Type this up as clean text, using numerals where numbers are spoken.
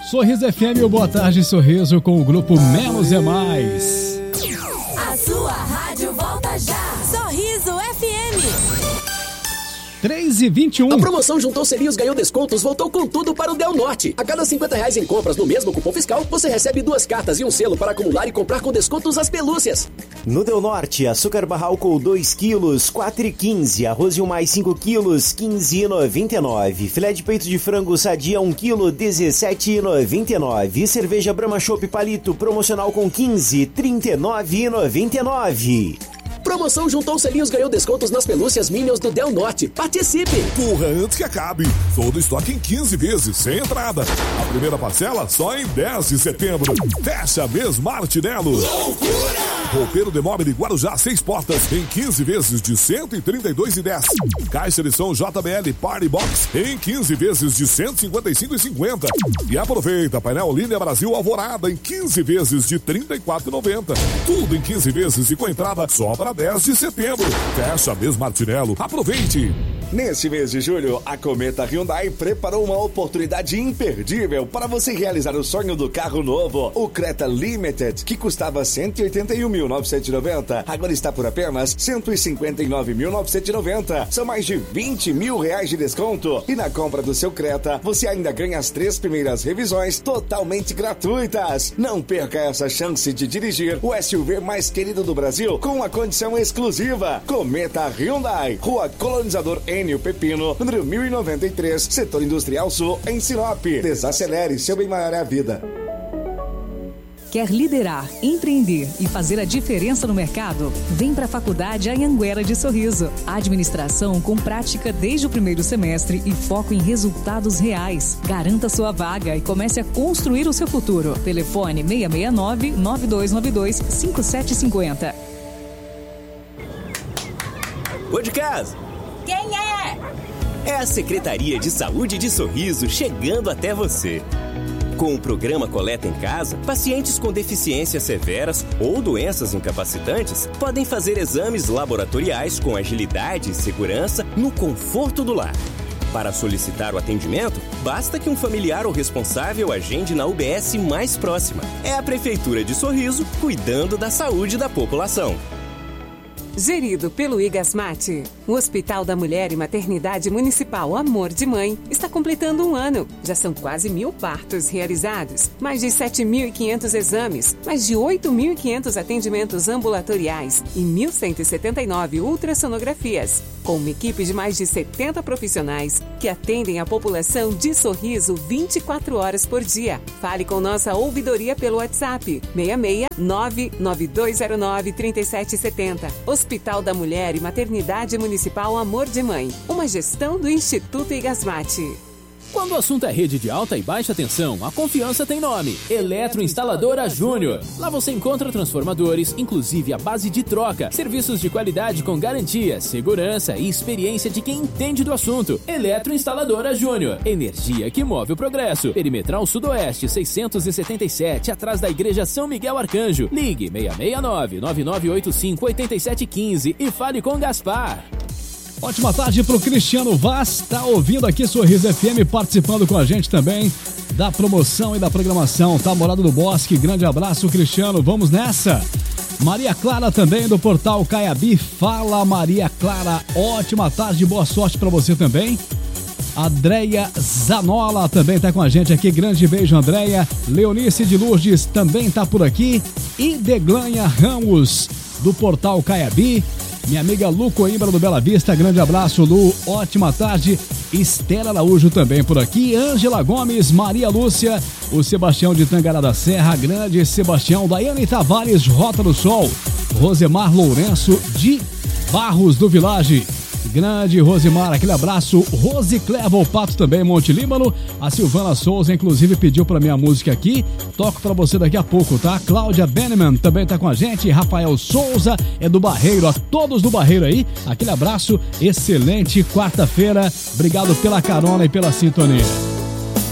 Sorriso FM, o Boa Tarde Sorriso com o grupo Menos é Mais. A sua rádio volta já. Sorriso FM. 3h21. A promoção Juntou Selinhos Ganhou Descontos voltou com tudo para o Del Norte. A cada R$50 em compras no mesmo cupom fiscal, você recebe 2 cartas e um selo para acumular e comprar com descontos as pelúcias. No Del Norte, açúcar barralco 2 quilos, 4,15. Arroz de 1 mais 5 quilos, 15,99. Filé de peito de frango sadia 1 quilo, 17,99. Cerveja Brahma Chopp Palito promocional com 15, 39,99. Promoção Juntou Selinhos Ganhou Descontos nas pelúcias Minions do Del Norte. Participe! Corra antes que acabe. Todo estoque em 15 vezes, sem entrada. A primeira parcela só em 10 de setembro. Fecha mês Martinello. Loucura! Roupeiro de móvel Guarujá 6 portas em 15 vezes de 132,10. Caixa de som JBL Party Box em 15 vezes de 155,50. E aproveita painel Linha Brasil Alvorada em 15 vezes de 34,90. Tudo em 15 vezes e com entrada só para 10 de setembro. Fecha mês Martinello. Aproveite! Neste mês de julho, a Cometa Hyundai preparou uma oportunidade imperdível para você realizar o sonho do carro novo, o Creta Limited, que custava R$181.990, agora está por apenas R$159.990. São mais de R$20 mil de desconto. E na compra do seu Creta, você ainda ganha as 3 primeiras revisões totalmente gratuitas. Não perca essa chance de dirigir o SUV mais querido do Brasil com uma condição exclusiva. Cometa Hyundai, Rua Colonizador Enio Pepino, número 1093, Setor Industrial Sul, em Sinop. Desacelere, seu bem maior é a vida. Quer liderar, empreender e fazer a diferença no mercado? Vem para a Faculdade Anhanguera de Sorriso. Administração com prática desde o primeiro semestre e foco em resultados reais. Garanta sua vaga e comece a construir o seu futuro. Telefone 669-9292-5750. Ô de casa! Quem é? É a Secretaria de Saúde de Sorriso chegando até você. Com o programa Coleta em Casa, pacientes com deficiências severas ou doenças incapacitantes podem fazer exames laboratoriais com agilidade e segurança no conforto do lar. Para solicitar o atendimento, basta que um familiar ou responsável agende na UBS mais próxima. É a Prefeitura de Sorriso cuidando da saúde da população. Gerido pelo Igasmate, o Hospital da Mulher e Maternidade Municipal Amor de Mãe está completando 1 ano. Já são quase 1.000 partos realizados, mais de 7.500 exames, mais de 8.500 atendimentos ambulatoriais e 1.179 ultrassonografias. Com uma equipe de mais de 70 profissionais que atendem a população de Sorriso 24 horas por dia. Fale com nossa ouvidoria pelo WhatsApp 66 99209 3770. Hospital da Mulher e Maternidade Municipal Amor de Mãe. Uma gestão do Instituto Igasmate. Quando o assunto é rede de alta e baixa tensão, a confiança tem nome: Eletroinstaladora Júnior. Lá você encontra transformadores, inclusive a base de troca, serviços de qualidade com garantia, segurança e experiência de quem entende do assunto. Eletroinstaladora Júnior, energia que move o progresso. Perimetral Sudoeste 677, atrás da Igreja São Miguel Arcanjo. Ligue 669-9985-8715 e fale com Gaspar. Ótima tarde pro Cristiano Vaz, tá ouvindo aqui Sorriso FM, participando com a gente também da promoção e da programação, tá? Morada do Bosque, grande abraço, Cristiano, vamos nessa! Maria Clara também do Portal Caiabi, fala Maria Clara, ótima tarde, boa sorte pra você também. Andréia Zanola também tá com a gente aqui, grande beijo, Andréia. Leonice de Lourdes também tá por aqui e Deglanha Ramos do Portal Caiabi. Minha amiga Lu Coimbra do Bela Vista, grande abraço, Lu, ótima tarde. Estela Araújo também por aqui, Ângela Gomes, Maria Lúcia, o Sebastião de Tangará da Serra, grande Sebastião, Daiane Tavares, Rota do Sol, Rosemar Lourenço de Barros do Village, grande Rosemar, aquele abraço. Rose Clevo Pato também, Monte Líbano. A Silvana Souza, inclusive, pediu pra minha música aqui. Toco pra você daqui a pouco, tá? Cláudia Beneman também tá com a gente. Rafael Souza é do Barreiro. A todos do Barreiro aí, aquele abraço. Excelente quarta-feira. Obrigado pela carona e pela sintonia.